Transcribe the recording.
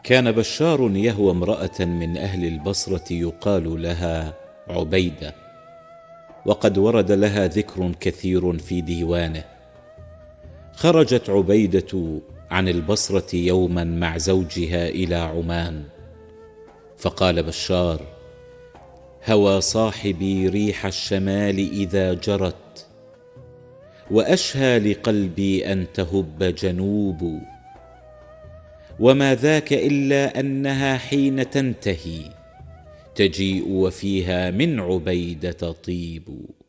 كان بشار يهوى امرأة من أهل البصرة يقال لها عبيدة، وقد ورد لها ذكر كثير في ديوانه. خرجت عبيدة عن البصرة يوما مع زوجها إلى عمان، فقال بشار: هوى صاحبي ريح الشمال إذا جرت، وأشهى لقلبي أن تهب جنوب، وما ذاك إلا أنها حين تنتهي تجيء وفيها من عبيدة طيب.